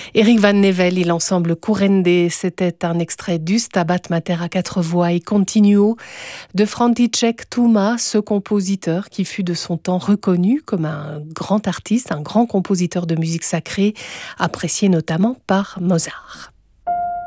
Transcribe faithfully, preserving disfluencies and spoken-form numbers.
Eric Van Nevel et l'ensemble Currende, c'était un extrait du Stabat Mater à quatre voix et continuo de František Tuma, ce compositeur qui fut de son temps reconnu comme un grand artiste, un grand compositeur de musique sacrée, apprécié notamment par Mozart.